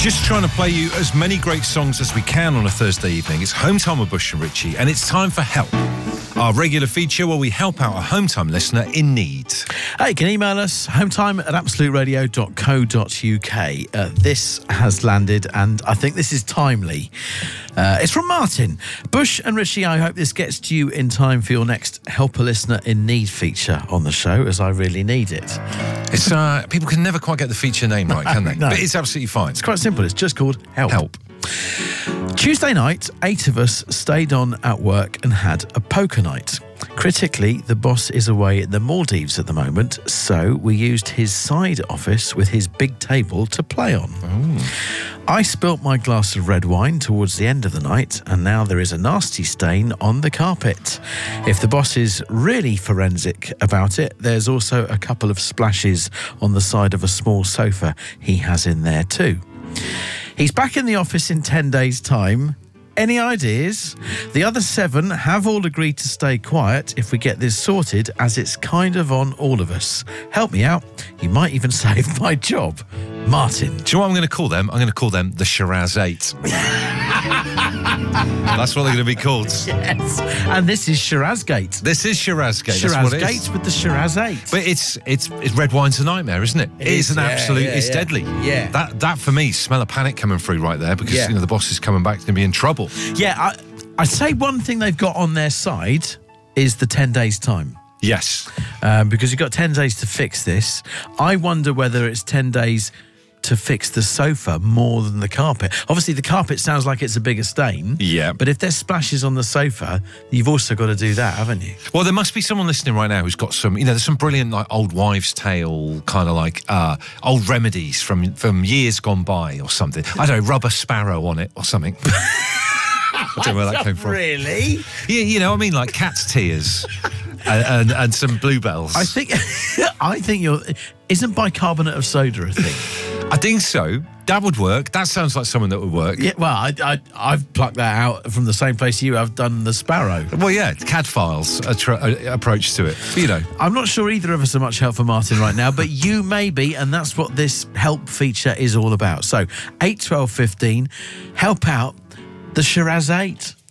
Just trying to play you as many great songs as we can on a Thursday evening. It's Home Time with Bush and Richie, and it's time for Help, our regular feature where we help out a Home Time listener in need. Hey, you can email us, hometime@absoluteradio.co.uk. This has landed, and I think this is timely. It's from Martin. Bush and Richie, I hope this gets to you in time for your next Help a Listener in Need feature on the show, as I really need it. It's people can never quite get the feature name right, can they? No. But it's absolutely fine. It's quite simple. It's just called Help. Help. Tuesday night, 8 of us stayed on at work and had a poker night. Critically, the boss is away at the Maldives at the moment, so we used his side office with his big table to play on. Ooh. I spilt my glass of red wine towards the end of the night, and now there is a nasty stain on the carpet. If the boss is really forensic about it, there's also a couple of splashes on the side of a small sofa he has in there too. He's back in the office in 10 days' time. Any ideas? The other 7 have all agreed to stay quiet if we get this sorted, as it's kind of on all of us. Help me out. You might even save my job. Martin. Do you know what I'm going to call them? I'm going to call them the Shiraz 8. That's what they're going to be called. Yes. And this is Shirazgate. This is Shirazgate. That's what it is. Shirazgate with the Shiraz 8. But it's red wine's a nightmare, isn't it? It is an absolute. It's deadly. Yeah. That for me, smell of panic coming through right there, because Yeah. the boss is coming back to be in trouble. Yeah, I'd say one thing they've got on their side is the 10 days' time. Yes. Because you've got 10 days to fix this. I wonder whether it's 10 days to fix the sofa more than the carpet. Obviously, the carpet sounds like it's a bigger stain. Yeah. But if there's splashes on the sofa, you've also got to do that, haven't you? Well, there must be someone listening right now who's got some, there's some brilliant like old wives' tale kind of like old remedies from years gone by or something. I don't know, rub a sparrow on it or something. I don't know where that came from. Really? Yeah, I mean, like cat's tears and some bluebells. I think isn't bicarbonate of soda a thing? I think so. That would work. That sounds like someone that would work. Yeah, well, I've plucked that out from the same place you have done the sparrow. Well, yeah, CAD files approach to it. But, I'm not sure either of us are much help for Martin right now, but you may be, and that's what this help feature is all about. So, 8, 12, 15, help out the Shiraz 8.